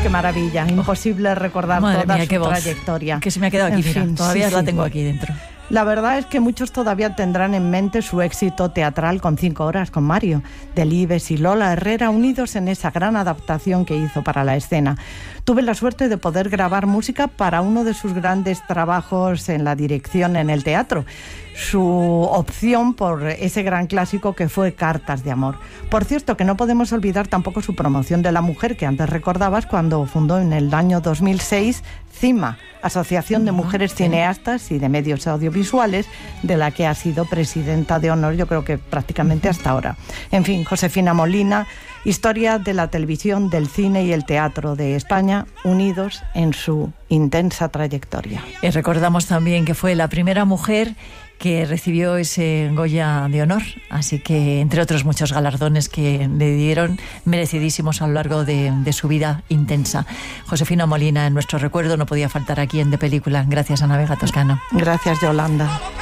qué maravilla. Imposible recordar Madre toda mía, su qué voz. trayectoria. Que se me ha quedado aquí, En mira, fin, todavía sí, la sí. tengo aquí dentro. La verdad es que muchos todavía tendrán en mente su éxito teatral con 5 horas con Mario, Delibes y Lola Herrera unidos en esa gran adaptación que hizo para la escena. Tuve la suerte de poder grabar música para uno de sus grandes trabajos en la dirección en el teatro, su opción por ese gran clásico que fue Cartas de Amor. Por cierto, que no podemos olvidar tampoco su promoción de la mujer, que antes recordabas, cuando fundó en el año 2006 CIMA, Asociación de Mujeres Cineastas y de Medios Audiovisuales, de la que ha sido presidenta de honor, yo creo que prácticamente hasta ahora. En fin, Josefina Molina, historia de la televisión, del cine y el teatro de España, unidos en su intensa trayectoria. Y recordamos también que fue la primera mujer que recibió ese Goya de honor, así que entre otros muchos galardones que le dieron, merecidísimos a lo largo de su vida intensa. Josefina Molina, en nuestro recuerdo, no podía faltar aquí en De Película. Gracias, Ana Vega Toscano. Gracias, Yolanda.